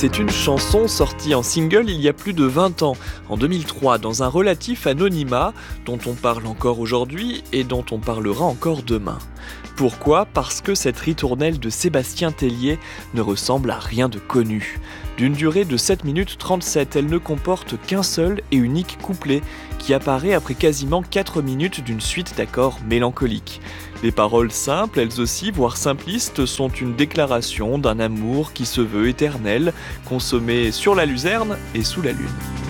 C'est une chanson sortie en single il y a plus de 20 ans, en 2003, dans un relatif anonymat dont on parle encore aujourd'hui et dont on parlera encore demain. Pourquoi ? Parce que cette ritournelle de Sébastien Tellier ne ressemble à rien de connu. D'une durée de 7 minutes 37, elle ne comporte qu'un seul et unique couplet qui apparaît après quasiment 4 minutes d'une suite d'accords mélancoliques. Les paroles simples, elles aussi, voire simplistes, sont une déclaration d'un amour qui se veut éternel, consommé sur la luzerne et sous la lune.